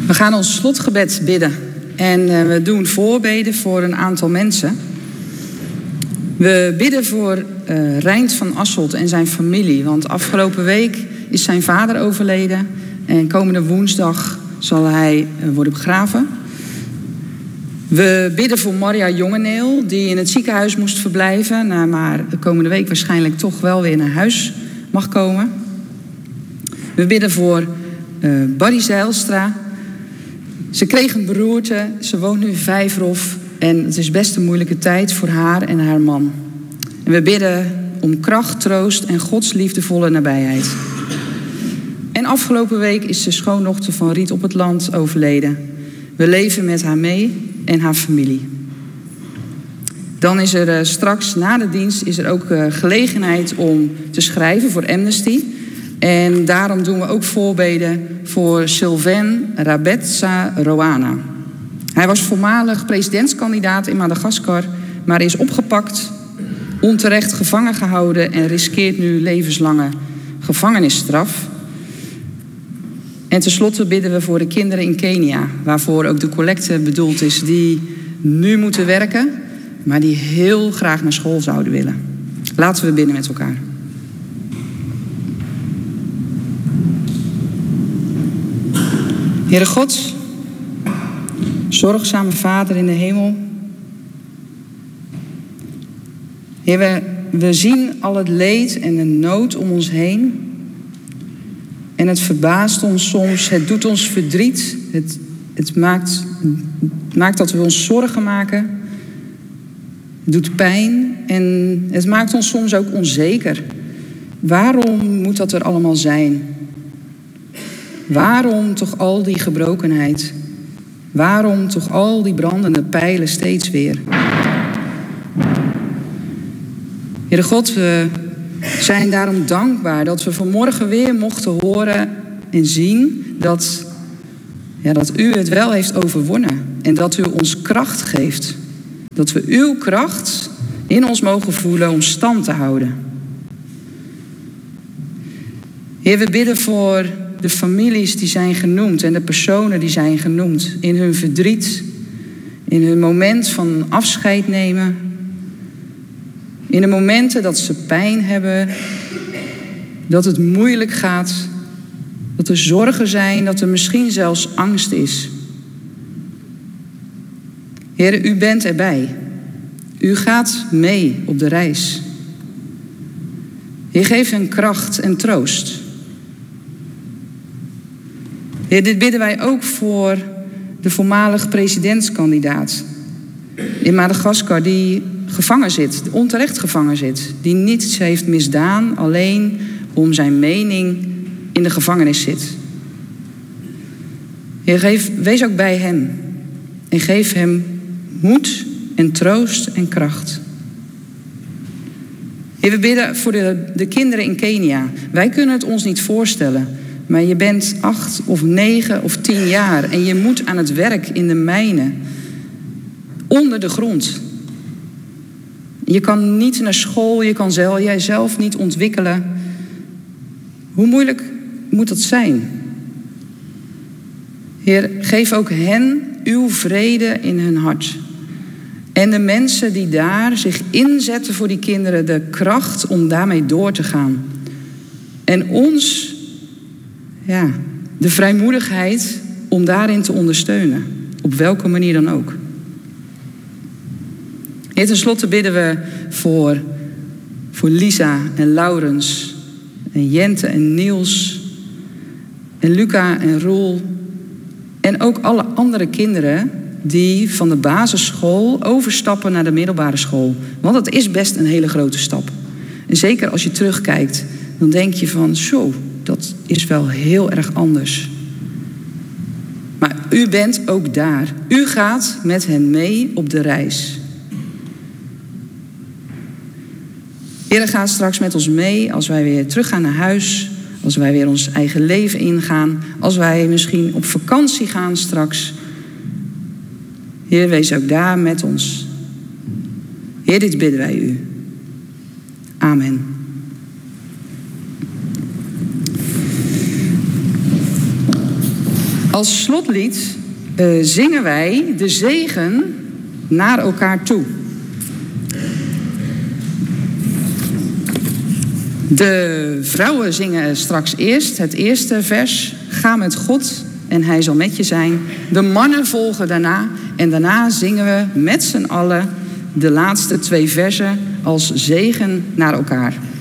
We gaan ons slotgebed bidden. En we doen voorbeden voor een aantal mensen. We bidden voor Reind van Asselt en zijn familie. Want afgelopen week is zijn vader overleden. En komende woensdag zal hij worden begraven. We bidden voor Maria Jongeneel, die in het ziekenhuis moest verblijven. Maar de komende week waarschijnlijk toch wel weer naar huis mag komen. We bidden voor Barry Zijlstra. Ze kreeg een beroerte, ze woont nu in Vijfrof. En het is best een moeilijke tijd voor haar en haar man. En we bidden om kracht, troost en Gods liefdevolle nabijheid. En afgelopen week is de schoondochter van Riet op het Land overleden. We leven met haar mee en haar familie. Dan is er straks na de dienst is er ook gelegenheid om te schrijven voor Amnesty. En daarom doen we ook voorbeden voor Sylvain Rabetsa Roana. Hij was voormalig presidentskandidaat in Madagaskar, maar is opgepakt, onterecht gevangen gehouden en riskeert nu levenslange gevangenisstraf. En tenslotte bidden we voor de kinderen in Kenia, waarvoor ook de collecte bedoeld is, die nu moeten werken, maar die heel graag naar school zouden willen. Laten we bidden met elkaar. Heere God, zorgzame Vader in de hemel. Heer, we zien al het leed en de nood om ons heen. En het verbaast ons soms, het doet ons verdriet. Het maakt dat we ons zorgen maken. Het doet pijn en het maakt ons soms ook onzeker. Waarom moet dat er allemaal zijn? Waarom toch al die gebrokenheid? Waarom toch al die brandende pijlen steeds weer? Heere God, we zijn daarom dankbaar dat we vanmorgen weer mochten horen en zien dat u het wel heeft overwonnen. En dat u ons kracht geeft. Dat we uw kracht in ons mogen voelen om stand te houden. Heer, we bidden voor de families die zijn genoemd en de personen die zijn genoemd. In hun verdriet, in hun moment van afscheid nemen. In de momenten dat ze pijn hebben, dat het moeilijk gaat, dat er zorgen zijn, dat er misschien zelfs angst is. Heer, u bent erbij. U gaat mee op de reis. Heer, geef hen kracht en troost. Heer, dit bidden wij ook voor de voormalig presidentskandidaat in Madagaskar die gevangen zit, onterecht gevangen zit, die niets heeft misdaan, alleen om zijn mening in de gevangenis zit. Heer, wees ook bij hem en geef hem moed en troost en kracht. Heer, we bidden voor de kinderen in Kenia. Wij kunnen het ons niet voorstellen, maar je bent 8 of 9 of 10 jaar en je moet aan het werk in de mijnen, onder de grond. Je kan niet naar school, je kan jijzelf niet ontwikkelen. Hoe moeilijk moet dat zijn? Heer, geef ook hen uw vrede in hun hart. En de mensen die daar zich inzetten voor die kinderen, de kracht om daarmee door te gaan. En ons, de vrijmoedigheid om daarin te ondersteunen. Op welke manier dan ook. Heer, tenslotte bidden we voor Lisa en Laurens en Jente en Niels en Luca en Roel. En ook alle andere kinderen die van de basisschool overstappen naar de middelbare school. Want dat is best een hele grote stap. En zeker als je terugkijkt, dan denk je van zo, dat is wel heel erg anders. Maar u bent ook daar. U gaat met hen mee op de reis. Heer, ga straks met ons mee als wij weer teruggaan naar huis. Als wij weer ons eigen leven ingaan. Als wij misschien op vakantie gaan straks. Heer, wees ook daar met ons. Heer, dit bidden wij u. Amen. Als slotlied zingen wij de zegen naar elkaar toe. De vrouwen zingen straks eerst het eerste vers. Ga met God en hij zal met je zijn. De mannen volgen daarna. En daarna zingen we met z'n allen de laatste 2 versen als zegen naar elkaar.